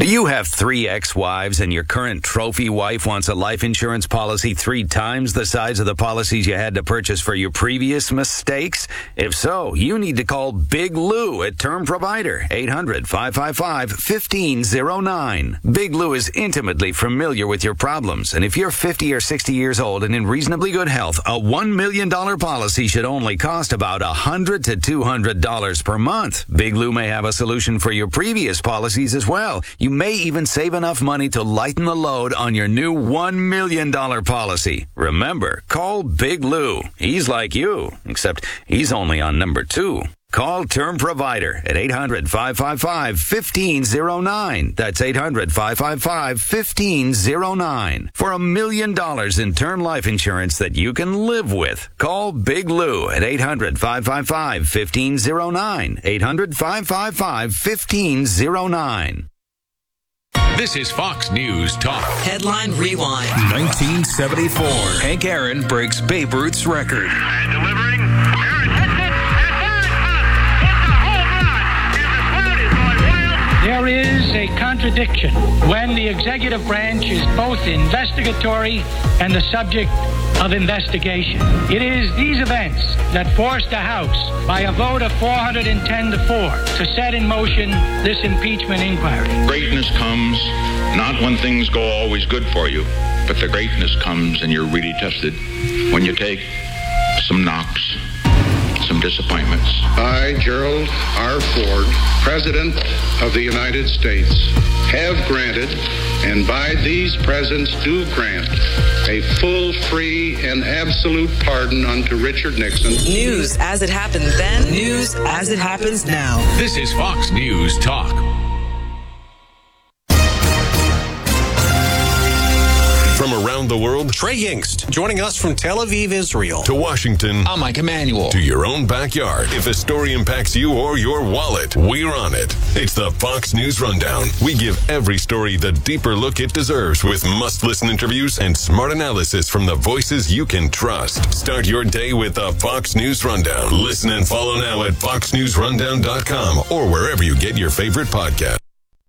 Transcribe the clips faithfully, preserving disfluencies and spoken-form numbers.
You have three ex-wives and your current trophy wife wants a life insurance policy three times the size of the policies you had to purchase for your previous mistakes? If so, you need to call Big Lou at Term Provider, eight hundred, five five five, one five zero nine. Big Lou is intimately familiar with your problems, and if you're fifty or sixty years old and in reasonably good health, a one million dollars policy should only cost about one hundred to two hundred dollars per month. Big Lou may have a solution for your previous policies as well. You may even save enough money to lighten the load on your new one million dollars policy. Remember, call Big Lou. He's like you, except he's only on number two. Call Term Provider at eight hundred, five five five, one five zero nine. That's eight hundred, five five five, one five zero nine. For a million dollars in term life insurance that you can live with. Call Big Lou at eight hundred, five five five, one five zero nine. eight hundred, five five five, one five zero nine. This is Fox News Talk. Headline Rewind. nineteen seventy-four. Hank Aaron breaks Babe Ruth's record. And delivering. Aaron hits it. And it's a home run. And the crowd is going wild. There is a contradiction when the executive branch is both investigatory and the subject of investigation. It is these events that forced the House, by a vote of four hundred ten to four, to set in motion this impeachment inquiry. Greatness comes not when things go always good for you, but the greatness comes and you're really tested when you take some knocks, some disappointments. I, Gerald R. Ford, President of the United States, have granted, and by these presents do grant, a full, free, and absolute pardon unto Richard Nixon. News as it happened then, news as it happens now. This is Fox News Talk. From around the world, Trey Yingst, joining us from Tel Aviv, Israel. To Washington. I'm Mike Emanuel. To your own backyard. If a story impacts you or your wallet, we're on it. It's the Fox News Rundown. We give every story the deeper look it deserves with must-listen interviews and smart analysis from the voices you can trust. Start your day with the Fox News Rundown. Listen and follow now at fox news rundown dot com or wherever you get your favorite podcast.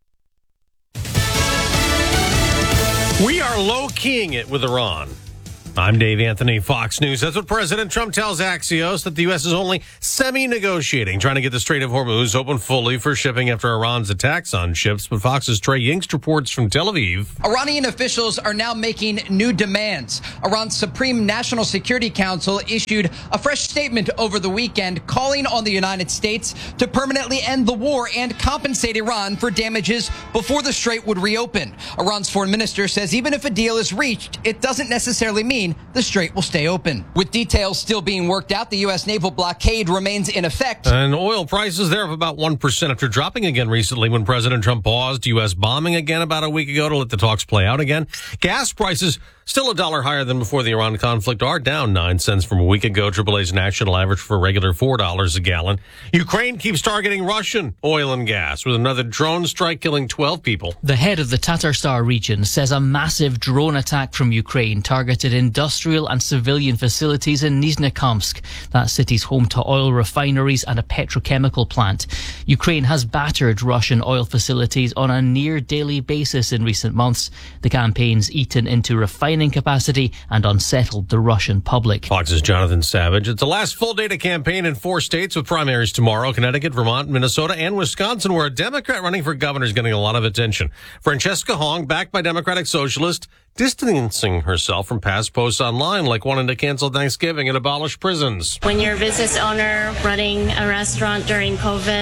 We are low-keying it with Iran. I'm Dave Anthony, Fox News. That's what President Trump tells Axios, that the U S is only semi-negotiating, trying to get the Strait of Hormuz open fully for shipping after Iran's attacks on ships. But Fox's Trey Yingst reports from Tel Aviv. Iranian officials are now making new demands. Iran's Supreme National Security Council issued a fresh statement over the weekend calling on the United States to permanently end the war and compensate Iran for damages before the Strait would reopen. Iran's foreign minister says even if a deal is reached, it doesn't necessarily mean the Strait will stay open. With details still being worked out, the U S naval blockade remains in effect. And oil prices, they're up about one percent after dropping again recently when President Trump paused U S bombing again about a week ago to let the talks play out again. Gas prices, still a dollar higher than before the Iran conflict, are down nine cents from a week ago. triple A's national average for regular four dollars a gallon. Ukraine keeps targeting Russian oil and gas with another drone strike killing twelve people. The head of the Tatarstan region says a massive drone attack from Ukraine targeted industrial and civilian facilities in Nizhnekamsk. That city's home to oil refineries and a petrochemical plant. Ukraine has battered Russian oil facilities on a near daily basis in recent months. The campaign's eaten into refining capacity and unsettled the Russian public. Fox's Jonathan Savage. It's the last full day to campaign in four states with primaries tomorrow: Connecticut, Vermont, Minnesota, and Wisconsin, where a Democrat running for governor is getting a lot of attention. Francesca Hong, backed by Democratic Socialists, distancing herself from past posts online like wanting to cancel Thanksgiving and abolish prisons. When you're a business owner running a restaurant during COVID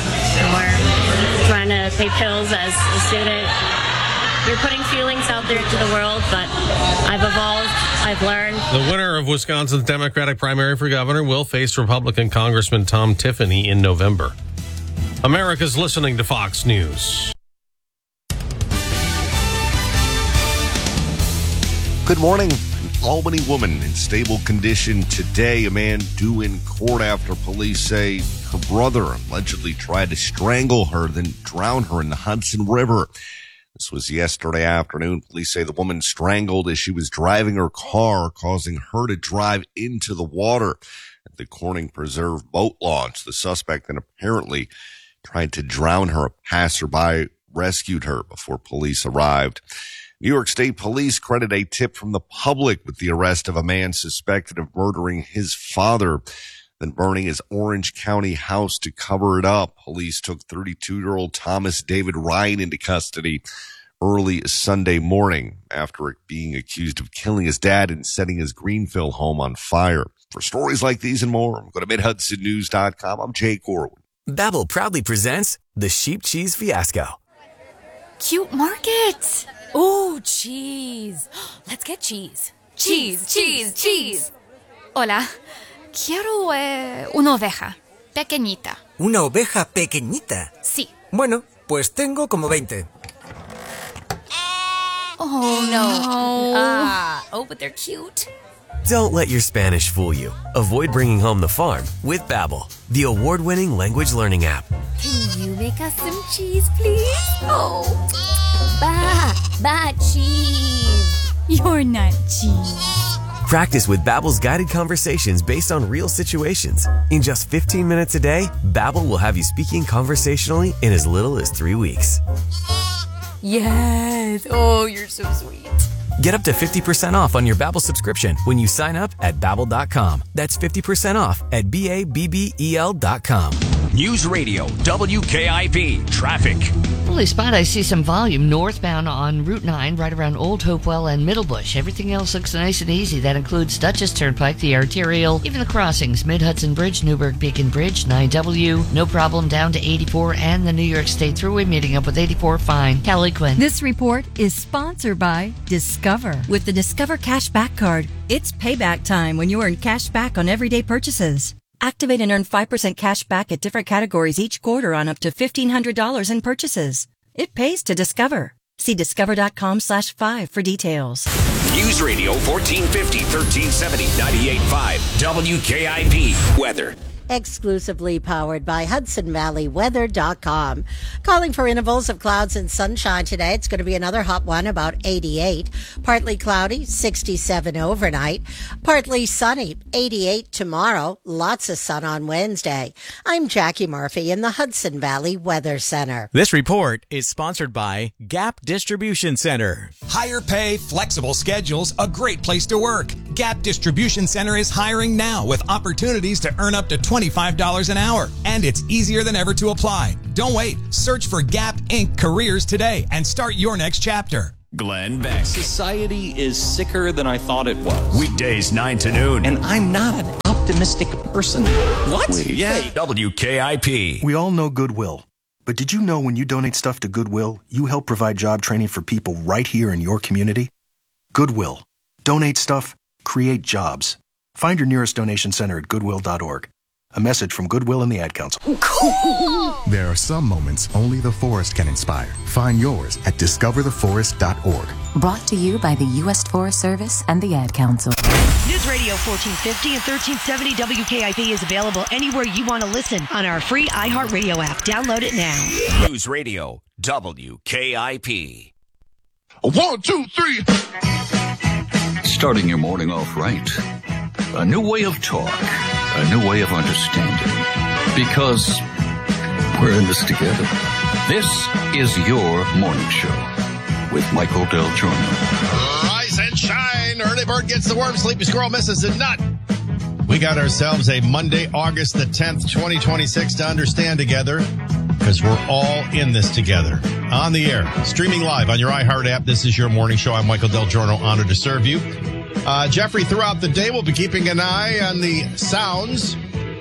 or trying to pay bills as a student, you're putting feelings out there to the world, but I've evolved, I've learned. The winner of Wisconsin's Democratic primary for governor will face Republican Congressman Tom Tiffany in November. America's listening to Fox News. Good morning. An Albany woman in stable condition today. A man due in court after police say her brother allegedly tried to strangle her, then drown her in the Hudson River. This was yesterday afternoon. Police say the woman strangled as she was driving her car, causing her to drive into the water at the Corning Preserve boat launch. The suspect then apparently tried to drown her. A passerby rescued her before police arrived. New York State Police credit a tip from the public with the arrest of a man suspected of murdering his father, then burning his Orange County house to cover it up. Police took thirty-two-year-old Thomas David Ryan into custody early Sunday morning after being accused of killing his dad and setting his Greenville home on fire. For stories like these and more, go to mid hudson news dot com. I'm Jay Corwin. Babbel proudly presents the Sheep Cheese Fiasco. Cute markets. Ooh, cheese. Let's get cheese. Cheese, cheese, cheese. Hola. Quiero eh, una oveja. Pequeñita. ¿Una oveja pequeñita? Sí. Bueno, pues tengo como veinte. Oh, no. Ah, oh, but they're cute. Don't let your Spanish fool you. Avoid bringing home the farm with Babbel, the award-winning language learning app. Can you make us some cheese, please? Oh, ba, ba cheese. You're not cheese. Practice with Babbel's guided conversations based on real situations. In just fifteen minutes a day, Babbel will have you speaking conversationally in as little as three weeks. Yes. Oh, you're so sweet. Get up to fifty percent off on your Babbel subscription when you sign up at babbel dot com. That's fifty percent off at B A B B E L dot com. News Radio, W K I P, traffic. Holy spot, I see some volume northbound on Route nine, right around Old Hopewell and Middlebush. Everything else looks nice and easy. That includes Dutchess Turnpike, the arterial, even the crossings, Mid-Hudson Bridge, Newburgh Beacon Bridge, nine W. No problem down to eighty-four and the New York State Thruway meeting up with eighty-four fine. Kelly Quinn. This report is sponsored by Discover. With the Discover Cashback Card, it's payback time when you earn cash back on everyday purchases. Activate and earn five percent cash back at different categories each quarter on up to fifteen hundred dollars in purchases. It pays to Discover. See discover dot com slash five for details. News Radio fourteen fifty, thirteen seventy, ninety-eight point five, W K I P, weather. Exclusively powered by Hudson Valley Weather dot com. Calling for intervals of clouds and sunshine today. It's going to be another hot one, about eighty-eight. Partly cloudy, sixty-seven overnight. Partly sunny, eighty-eight tomorrow. Lots of sun on Wednesday. I'm Jackie Murphy in the Hudson Valley Weather Center. This report is sponsored by Gap Distribution Center. Higher pay, flexible schedules, a great place to work. Gap Distribution Center is hiring now with opportunities to earn up to twenty-five dollars an hour. And it's easier than ever to apply. Don't wait. Search for Gap Incorporated careers today and start your next chapter. Glenn Beck. Society is sicker than I thought it was. Weekdays nine to noon. And I'm not an optimistic person. What? Wait, yeah. W K I P. We all know Goodwill. But did you know when you donate stuff to Goodwill, you help provide job training for people right here in your community? Goodwill. Donate stuff. Create jobs. Find your nearest donation center at goodwill dot org. A message from Goodwill and the Ad Council. Cool. There are some moments only the forest can inspire. Find yours at discover the forest dot org. Brought to you by the U S Forest Service and the Ad Council. News Radio fourteen fifty and thirteen seventy W K I P is available anywhere you want to listen on our free iHeartRadio app. Download it now. News Radio, W K I P. One, two, three. Starting your morning off right. A new way of talk. A new way of understanding. Because we're in this together. This is your morning show with Michael Del Giorno. Rise and shine. Early bird gets the worm. Sleepy squirrel misses the nut. We got ourselves a Monday, August the tenth, twenty twenty-six to understand together, because we're all in this together. On the air, streaming live on your iHeart app. This is your morning show. I'm Michael Del Giorno, honored to serve you. Uh, Jeffrey, throughout the day, we'll be keeping an eye on the sounds,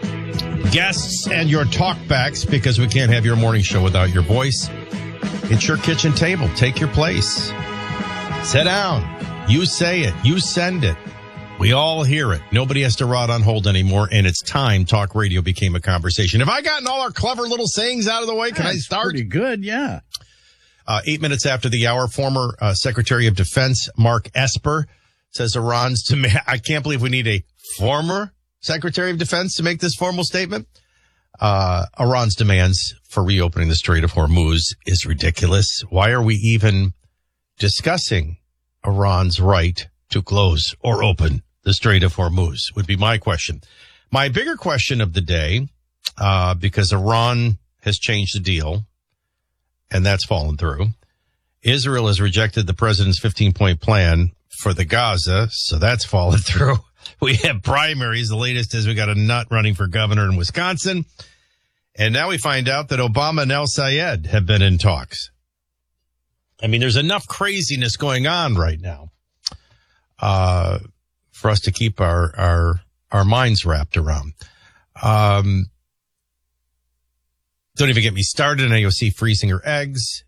guests, and your talkbacks, because we can't have your morning show without your voice. It's your kitchen table. Take your place. Sit down. You say it. You send it. We all hear it. Nobody has to rot on hold anymore, and it's time talk radio became a conversation. Have I gotten all our clever little sayings out of the way? Can That's I start? Pretty good, yeah. Uh, eight minutes after the hour, former uh, Secretary of Defense Mark Esper says Iran's demand. I can't believe we need a former Secretary of Defense to make this formal statement. Uh, Iran's demands for reopening the Strait of Hormuz is ridiculous. Why are we even discussing Iran's right to close or open the Strait of Hormuz would be my question. My bigger question of the day, uh, because Iran has changed the deal and that's fallen through. Israel has rejected the president's fifteen-point plan for the Gaza, so that's fallen through. We have primaries. The latest is we got a nut running for governor in Wisconsin. And now we find out that Obama and El Sayed have been in talks. I mean, there's enough craziness going on right now uh, for us to keep our, our, our minds wrapped around. Um, don't even get me started on A O C freezing her eggs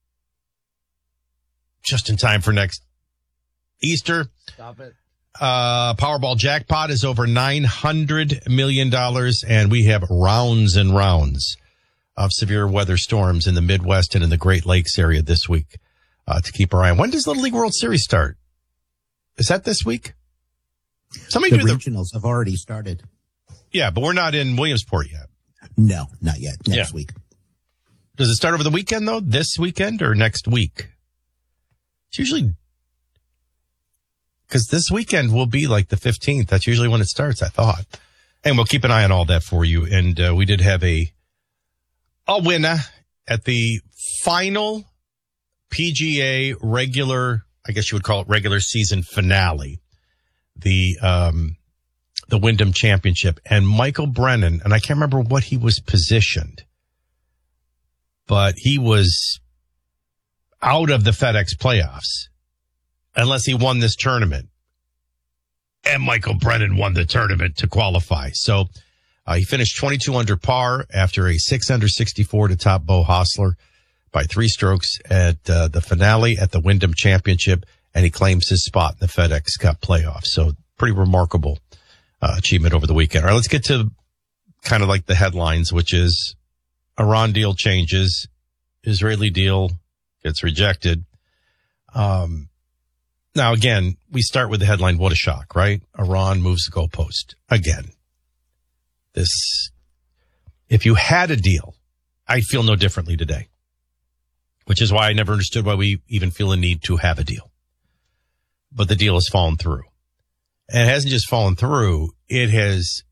just in time for next Easter. Stop it. Uh, Powerball jackpot is over nine hundred million dollars, and we have rounds and rounds of severe weather storms in the Midwest and in the Great Lakes area this week uh, to keep our eye on. When does Little League World Series start? Is that this week? Somebody the do regionals have already started. Yeah, but we're not in Williamsport yet. No, not yet. Next Yeah. week. Does it start over the weekend, though? This weekend or next week? It's usually... Because this weekend will be like the fifteenth. That's usually when it starts, I thought. And we'll keep an eye on all that for you. And uh, we did have a a winner at the final P G A regular, I guess you would call it regular season finale, the um, the Wyndham Championship. And Michael Brennan, and I can't remember what he was positioned, but he was out of the FedEx playoffs. Unless he won this tournament. And Michael Brennan won the tournament to qualify. So uh, he finished twenty-two under par after a six under sixty-four to top Bo Hostler by three strokes at uh, the finale at the Wyndham Championship. And he claims his spot in the FedEx Cup playoffs. So pretty remarkable uh, achievement over the weekend. All right, let's get to kind of like the headlines, which is Iran deal changes. Israeli deal gets rejected. Um, Now, again, we start with the headline, what a shock, right? Iran moves the goalpost again. This, if you had a deal, I'd feel no differently today, which is why I never understood why we even feel a need to have a deal. But the deal has fallen through. And it hasn't just fallen through, it has,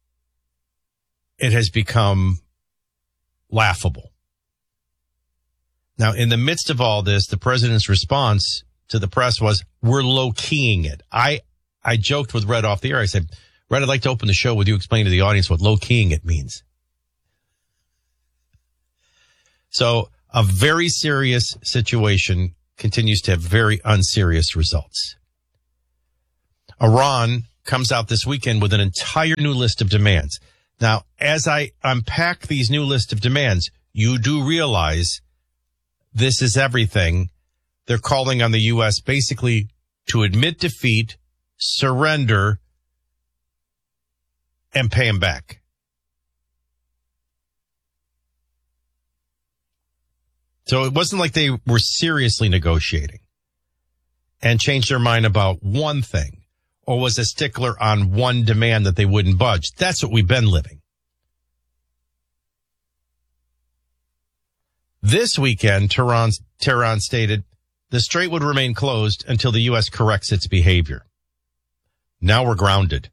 it has become laughable. Now, in the midst of all this, the president's response to the press was, we're low-keying it. I I joked with Red off the air. I said, Red, I'd like to open the show with you explaining to the audience what low-keying it means. So a very serious situation continues to have very unserious results. Iran comes out this weekend with an entire new list of demands. Now, as I unpack these new list of demands, you do realize this is everything. They're calling on the U S basically to admit defeat, surrender, and pay them back. So it wasn't like they were seriously negotiating and changed their mind about one thing or was a stickler on one demand that they wouldn't budge. That's what we've been living. This weekend, Tehran, Tehran stated, the strait would remain closed until the U S corrects its behavior. Now we're grounded.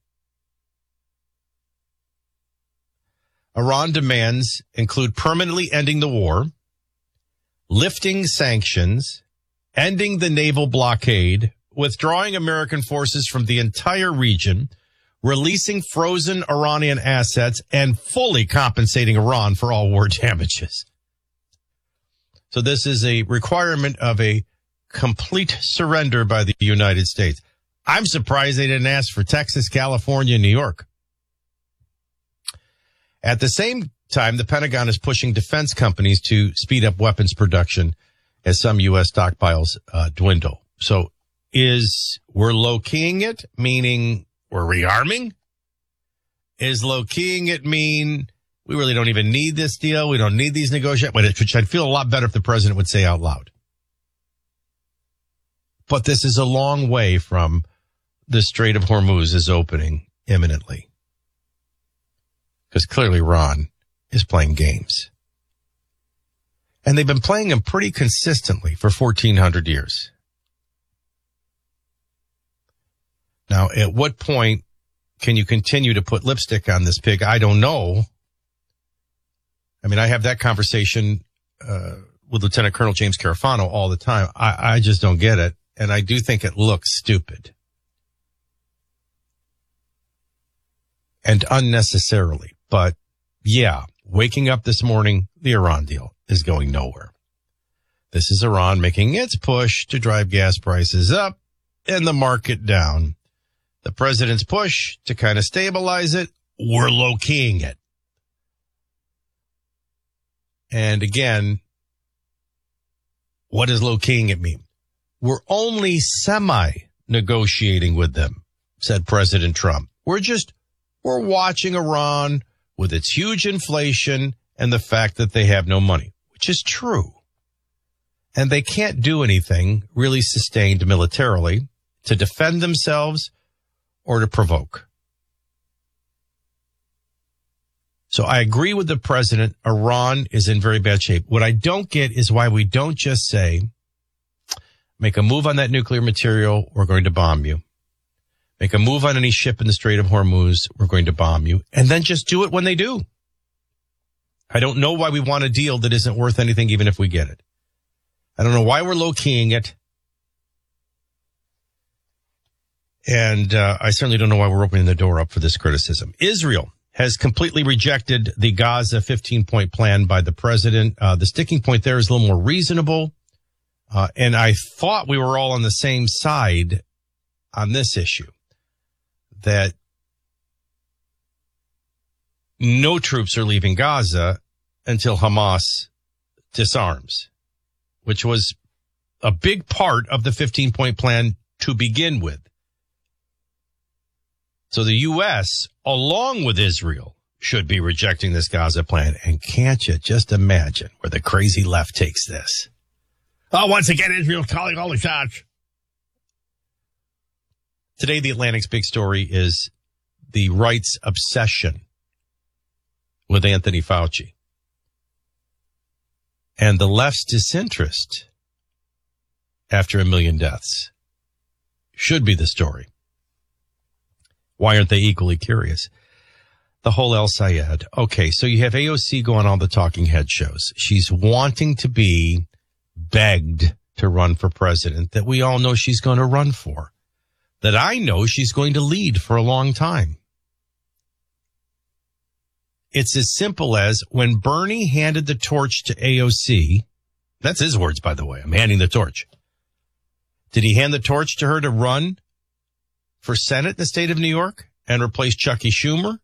Iran demands include permanently ending the war, lifting sanctions, ending the naval blockade, withdrawing American forces from the entire region, releasing frozen Iranian assets, and fully compensating Iran for all war damages. So this is a requirement of a complete surrender by the United States. I'm surprised they didn't ask for Texas, California, and New York. At the same time, the Pentagon is pushing defense companies to speed up weapons production as some U S stockpiles uh, dwindle. So is we're low-keying it, meaning we're rearming? Is low-keying it mean we really don't even need this deal? We don't need these negotiations, which I'd feel a lot better if the president would say out loud. But this is a long way from the Strait of Hormuz is opening imminently. Because clearly Iran is playing games. And they've been playing them pretty consistently for fourteen hundred years. Now, at what point can you continue to put lipstick on this pig? I don't know. I mean, I have that conversation uh, with Lieutenant Colonel James Carafano all the time. I, I just don't get it. And I do think it looks stupid. And unnecessarily. But yeah, waking up this morning, the Iran deal is going nowhere. This is Iran making its push to drive gas prices up and the market down. The president's push to kind of stabilize it, we're low-keying it. And again, what does low-keying it mean? We're only semi-negotiating with them, said President Trump. We're just, we're watching Iran with its huge inflation and the fact that they have no money, which is true. And they can't do anything really sustained militarily to defend themselves or to provoke. So I agree with the president. Iran is in very bad shape. What I don't get is why we don't just say, make a move on that nuclear material, we're going to bomb you. Make a move on any ship in the Strait of Hormuz, we're going to bomb you. And then just do it when they do. I don't know why we want a deal that isn't worth anything even if we get it. I don't know why we're low-keying it. And uh, I certainly don't know why we're opening the door up for this criticism. Israel has completely rejected the Gaza fifteen-point plan by the president. Uh, the sticking point there is a little more reasonable. Uh, and I thought we were all on the same side on this issue, that no troops are leaving Gaza until Hamas disarms, which was a big part of the fifteen-point plan to begin with. So the U S, along with Israel, should be rejecting this Gaza plan. And can't you just imagine where the crazy left takes this? Oh, once again, Israel's calling all the shots. Today, the Atlantic's big story is the right's obsession with Anthony Fauci and the left's disinterest after a million deaths. Should be the story. Why aren't they equally curious? The whole El Sayed. Okay, so you have A O C going on the talking head shows. She's wanting to be begged to run for president that we all know she's going to run for, that I know she's going to lead for a long time. It's as simple as when Bernie handed the torch to A O C, that's his words, by the way, I'm handing the torch. Did he hand the torch to her to run for Senate in the state of New York and replace Chucky Schumer?